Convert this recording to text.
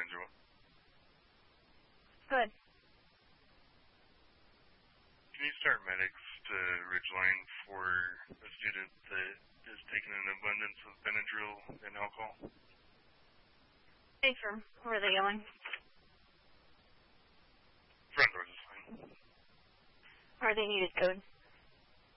Angela. Good. Can you start medics to Ridgeline for a student that is taking an abundance of Benadryl and alcohol? Hey, sure. Where are they going? Front doors is fine. Are they needed code?